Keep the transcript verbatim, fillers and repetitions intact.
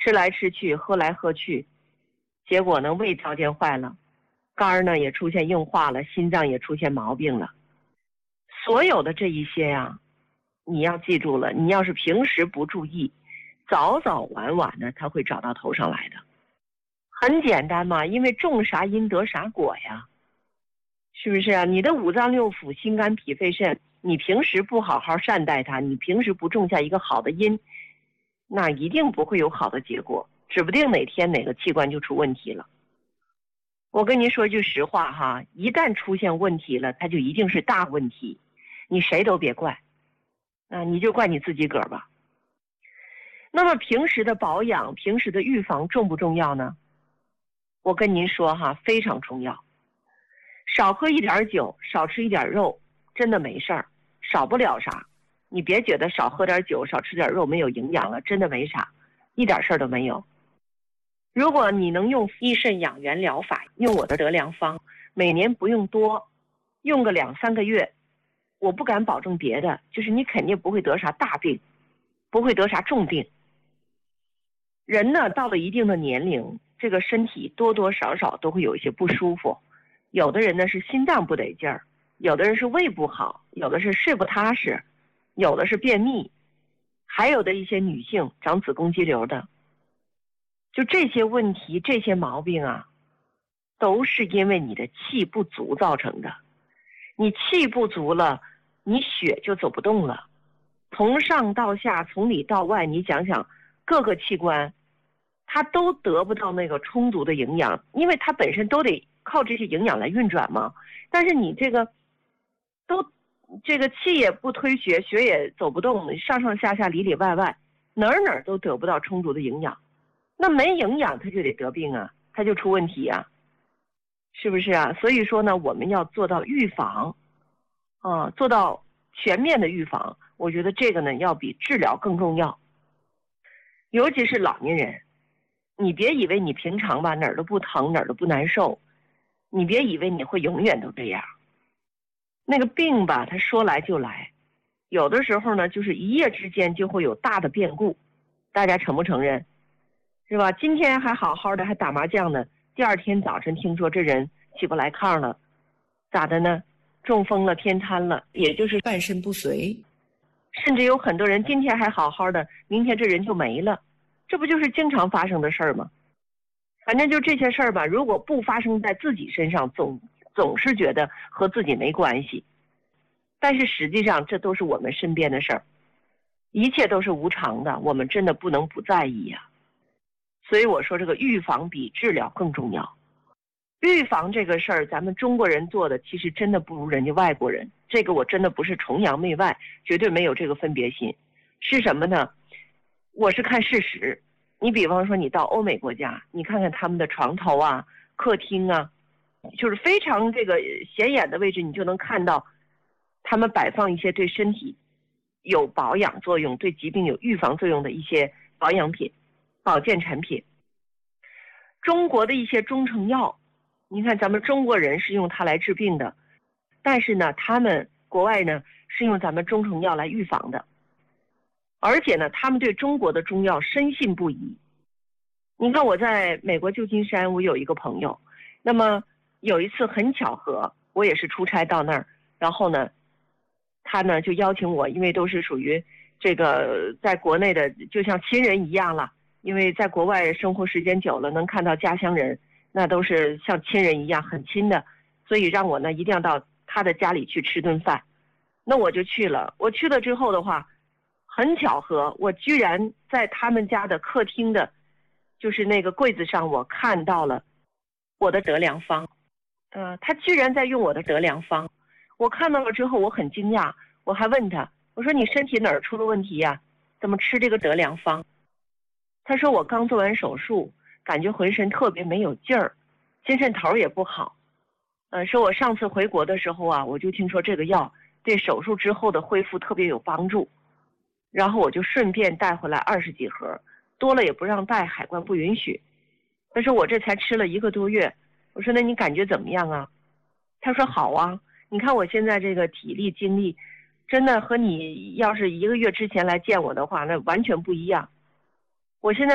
吃来吃去，喝来喝去，结果呢胃条件坏了，肝儿呢也出现硬化了，心脏也出现毛病了。所有的这一些呀、啊，你要记住了，你要是平时不注意，早早晚晚的它会找到头上来的。很简单嘛，因为种啥因得啥果呀，是不是啊？你的五脏六腑、心肝脾肺肾，你平时不好好善待它，你平时不种下一个好的因，那一定不会有好的结果，指不定哪天哪个器官就出问题了。我跟您说句实话哈，一旦出现问题了，它就一定是大问题，你谁都别怪，啊，你就怪你自己个儿吧。那么平时的保养、平时的预防重不重要呢？我跟您说哈，非常重要。少喝一点酒，少吃一点肉，真的没事儿，少不了啥。你别觉得少喝点酒，少吃点肉没有营养了，真的没啥，一点事儿都没有。如果你能用益肾养元疗法，用我的得良方，每年不用多，用个两三个月，我不敢保证别的，就是你肯定不会得啥大病，不会得啥重病。人呢，到了一定的年龄，这个身体多多少少都会有一些不舒服。有的人呢是心脏不得劲儿，有的人是胃不好，有的是睡不踏实，有的是便秘，还有的一些女性长子宫肌瘤的。就这些问题，这些毛病啊，都是因为你的气不足造成的。你气不足了，你血就走不动了。从上到下，从里到外，你想想各个器官它都得不到那个充足的营养，因为它本身都得靠这些营养来运转嘛。但是你这个都这个气也不推血，血也走不动，上上下下里里外外哪儿哪儿都得不到充足的营养，那没营养它就得得病啊，它就出问题啊，是不是啊？所以说呢，我们要做到预防啊，做到全面的预防，我觉得这个呢要比治疗更重要。尤其是老年人，你别以为你平常吧哪儿都不疼哪儿都不难受，你别以为你会永远都这样。那个病吧它说来就来，有的时候呢就是一夜之间就会有大的变故，大家承不承认？是吧？今天还好好的还打麻将呢，第二天早晨听说这人起不来炕了，咋的呢？中风了，偏瘫了，也就是半身不遂。甚至有很多人今天还好好的，明天这人就没了，这不就是经常发生的事儿吗？反正就这些事儿吧，如果不发生在自己身上，总总是觉得和自己没关系，但是实际上这都是我们身边的事儿，一切都是无常的，我们真的不能不在意呀、啊。所以我说这个预防比治疗更重要。预防这个事儿，咱们中国人做的其实真的不如人家外国人，这个我真的不是崇洋媚外，绝对没有这个分别心。是什么呢？我是看事实。你比方说你到欧美国家，你看看他们的床头啊、客厅啊，就是非常这个显眼的位置，你就能看到他们摆放一些对身体有保养作用、对疾病有预防作用的一些保养品、保健产品。中国的一些中成药，你看咱们中国人是用它来治病的，但是呢他们国外呢是用咱们中成药来预防的，而且呢他们对中国的中药深信不疑。你看我在美国旧金山，我有一个朋友，那么有一次很巧合，我也是出差到那儿，然后呢他呢就邀请我，因为都是属于这个在国内的就像亲人一样了，因为在国外生活时间久了，能看到家乡人那都是像亲人一样很亲的，所以让我呢一定要到他的家里去吃顿饭。那我就去了，我去了之后的话，很巧合，我居然在他们家的客厅的就是那个柜子上，我看到了我的得良方。呃，他居然在用我的得良方。我看到了之后我很惊讶，我还问他，我说你身体哪儿出了问题呀、啊？怎么吃这个得良方？他说我刚做完手术，感觉浑身特别没有劲儿，精神头也不好。呃，说我上次回国的时候啊，我就听说这个药对手术之后的恢复特别有帮助，然后我就顺便带回来二十几盒，多了也不让带，海关不允许。他说我这才吃了一个多月，我说那你感觉怎么样啊？他说好啊，你看我现在这个体力精力，真的和你要是一个月之前来见我的话，那完全不一样。我现在